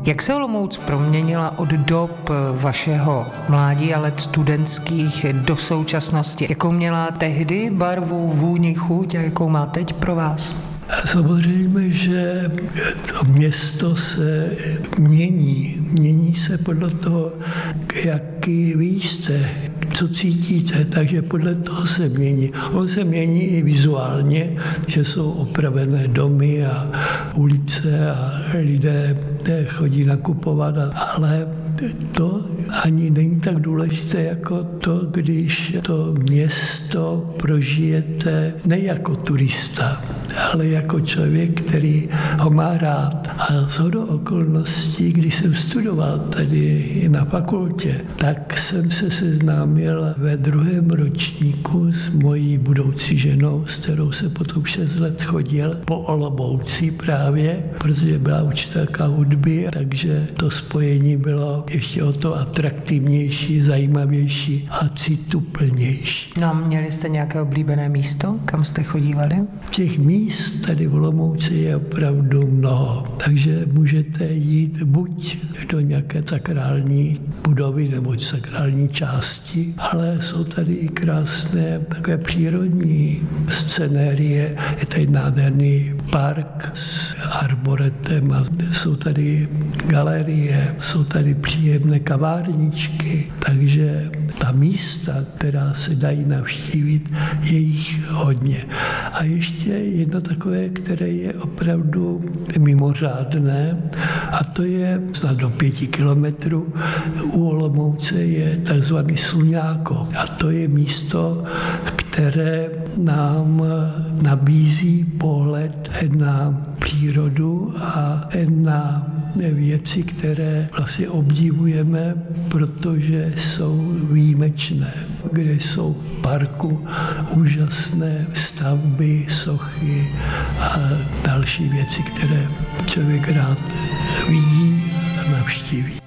Jak se Olomouc proměnila od dob vašeho mládí a let studentských do současnosti? Jakou měla tehdy barvu, vůni, chuť a jakou má teď pro vás? Samozřejmě, že to město se mění. Mění se podle toho, jaký vy jste, co cítíte, takže podle toho se mění. On se mění i vizuálně, že jsou opravené domy a ulice a lidé chodí nakupovat, ale to ani není tak důležité jako to, když to město prožijete ne jako turista, ale jako člověk, který ho má rád. A shodou okolností, když jsem studoval tady na fakultě, tak jsem se seznámil ve 2. ročníku s mojí budoucí ženou, s kterou se potom 6 let chodil po Olomouci právě, protože byla učitelka hudby, takže to spojení bylo ještě o to atraktivnější, zajímavější a cituplnější. No a měli jste nějaké oblíbené místo, kam jste chodívali? Těch míst tady v Olomouci je opravdu mnoho, takže můžete jít buď do nějaké sakrální budovy nebo sakrální části, ale jsou tady i krásné takové přírodní scenérie. Je tady nádherný park s arboretem a jsou tady galerie, jsou tady příjemné kavárničky, takže ta místa, která se dají navštívit, je jich hodně. A ještě jedno takové, které je opravdu mimořádné, a to je snad do 5 kilometrů u Olomouce je takzvaný Sluňákov. A to je místo, které nám nabízí pohled na přírodu a na věci, které vlastně obdivujeme, protože jsou výjimečné, kde jsou v parku úžasné stavby, sochy a další věci, které člověk rád vidí a navštíví.